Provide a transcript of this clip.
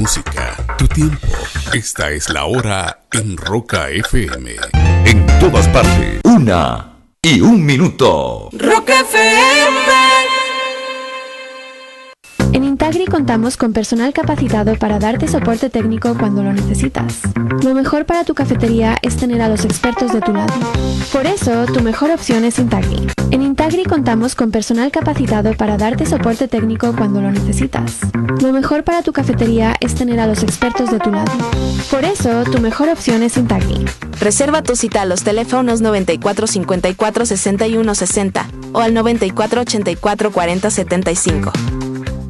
música, tu tiempo. Esta es la hora en Roca FM. En todas partes, 1:01. Roca FM. En Intagri contamos con personal capacitado para darte soporte técnico cuando lo necesitas. Lo mejor para tu cafetería es tener a los expertos de tu lado. Por eso, tu mejor opción es Intagri. En Intagri contamos con personal capacitado para darte soporte técnico cuando lo necesitas. Lo mejor para tu cafetería es tener a los expertos de tu lado. Por eso, tu mejor opción es Intagri. Reserva tu cita a los teléfonos 94 54 61 60 o al 94 84 40 75.